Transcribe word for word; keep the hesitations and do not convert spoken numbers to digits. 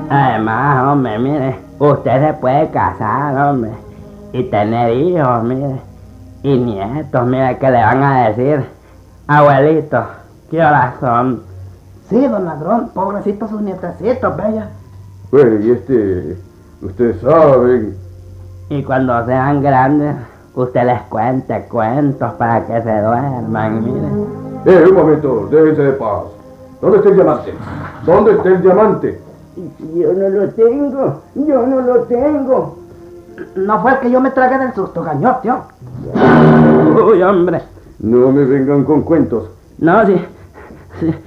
Además, hombre, mire, usted se puede casar, hombre, y tener hijos, mire, y nietos, mire, que le van a decir, abuelito, ¿qué horas son? Sí, don ladrón, pobrecitos sus nietecitos, bella. Pues, y este, ustedes saben. Y cuando sean grandes, usted les cuente cuentos para que se duerman, mire. Eh, un momento, déjense de paz. ¿Dónde está el diamante? ¿Dónde está el diamante? Yo no lo tengo, yo no lo tengo. No fue el que yo me tragué del susto, gañote. Uy, hombre. No me vengan con cuentos. No, sí, sí,